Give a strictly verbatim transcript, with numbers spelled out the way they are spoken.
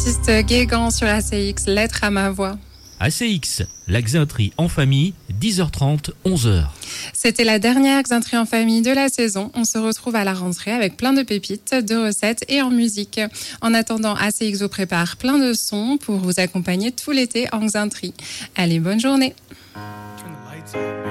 Jean-Baptiste Guégan sur A C X, Lettre à ma voix. A C X, la Xainterie en famille, dix heures trente, onze heures. C'était la dernière Xainterie en famille de la saison. On se retrouve à la rentrée avec plein de pépites, de recettes et en musique. En attendant, A C X vous prépare plein de sons pour vous accompagner tout l'été en Xainterie. Allez, bonne journée.